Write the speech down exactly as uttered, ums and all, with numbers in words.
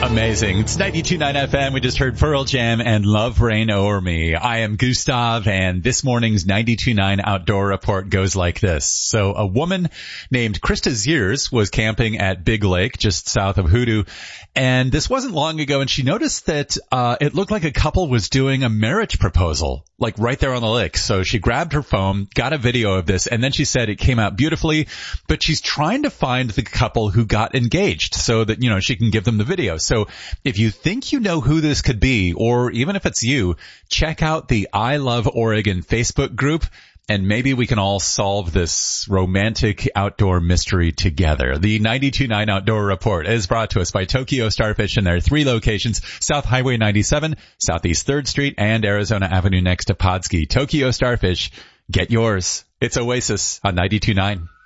Amazing. It's ninety-two point nine F M. We just heard Pearl Jam and Love Reign O'er Me. I am Gustav, and this morning's ninety-two point nine Outdoor Report goes like this. So a woman named Krista Ziers was camping at Big Lake just south of Hoodoo, and this wasn't long ago, and she noticed that uh it looked like a couple was doing a marriage proposal, like right there on the lake. So she grabbed her phone, got a video of this, and then she said it came out beautifully, but she's trying to find the couple who got engaged so that, you know, she can give them the video. So if you think you know who this could be, or even if it's you, check out the I Love Oregon Facebook group, and maybe we can all solve this romantic outdoor mystery together. The ninety-two point nine Outdoor Report is brought to us by Tokyo Starfish, and there are three locations: South Highway ninety-seven, Southeast third Street, and Arizona Avenue next to Podski. Tokyo Starfish, get yours. It's Oasis on ninety-two point nine.